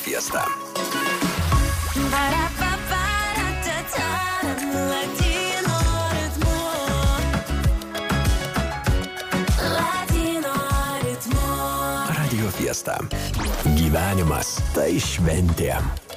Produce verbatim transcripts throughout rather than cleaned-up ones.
Fiesta. Radio Fiesta. Gyvenimas tai šventė.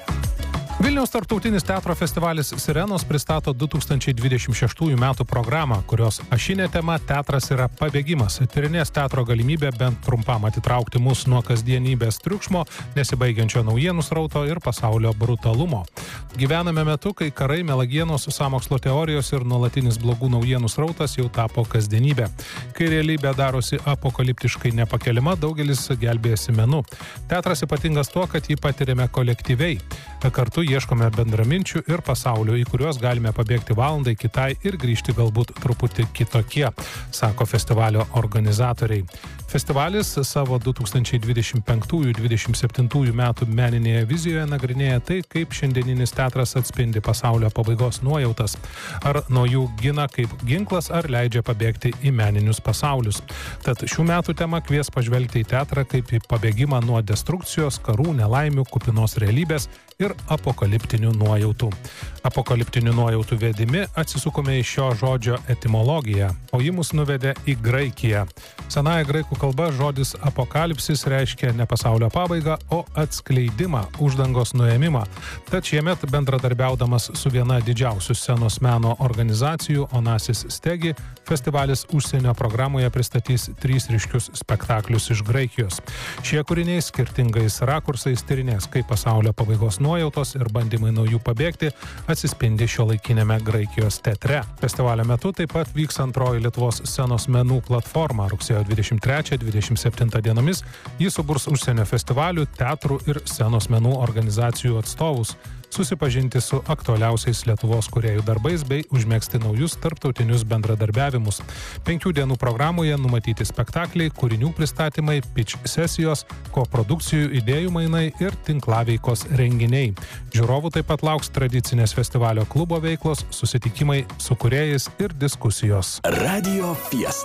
Vilniaus tarptautinis teatro festivalis Sirenos pristato du tūkstančiai dvidešimt šeštųjų metų programą, kurios ašinė tema teatras yra pabėgimas. Tyrinės teatro galimybę bent trumpam atitraukti mus nuo kasdienybės triukšmo, nesibaigiančio naujienų srauto ir pasaulio brutalumo. Gyvename metu, kai karai, melagienos, sąmokslo teorijos ir nuolatinis blogų naujienų srautas jau tapo kasdienybė. Kai realybė darosi apokaliptiškai nepakeliama, daugelis gelbėjasi menu. Teatras ypatingas tuo, kad jį patiriame kolektyviai. Kartu ieškome bendraminčių ir pasaulio, į kuriuos galime pabėgti valandai kitai ir grįžti galbūt truputį kitokie, sako festivalio organizatoriai. Festivalis savo du tūkstančiai dvidešimt penktųjų dvidešimt septintųjų metų meninėje vizijoje nagrinėja tai, kaip šiandieninis teatras atspindi pasaulio pabaigos nuojautas. Ar nuo jų gina kaip ginklas, ar leidžia pabėgti į meninius pasaulius. Tad šių metų tema kvies pažvelgti į teatrą kaip į pabėgimą nuo destrukcijos, karų, nelaimių, kupinos realybės ir apokaliptinių nuojautų. Apokaliptinių nuojautų vedimi atsisukome į šio žodžio etimologiją, o ji mus nuvedė į Graikiją. Senąja graikų kalba žodis apokalipsis reiškia ne pasaulio pabaigą, o atskleidimą, uždangos nuėmimą. Tad šiemet bendradarbiaudamas su viena didžiausių scenos meno organizacijų Onasis Stegi, festivalis užsienio programoje pristatys trys ryškius spektaklius iš Graikijos. Šie kūriniai skirtingais rakursais tyrinės, kaip pasaulio pabaigos nuojautos ir bandymai nuo jų pabėgti atsispindi šiuolaikinėme Graikijos teatre. Festivalio metu taip pat vyks antroji Lietuvos scenos menų platforma. Rugsėjo dvidešimt trečią dvidešimt septintą dienomis jį suburs užsienio festivalių, teatrų ir scenos menų organizacijų atstovus, susipažinti su aktualiausiais Lietuvos kūrėjų darbais bei užmegzti naujus tarptautinius bendradarbiavimus. Penkių dienų programoje numatyti spektakliai, kūrinių pristatymai, pitch sesijos, koprodukcijų idėjų mainai ir tinklaveikos renginiai. Žiūrovų taip pat lauks tradicinės festivalio klubo veiklos, susitikimai su kūrėjais ir diskusijos. Radio Fiesta.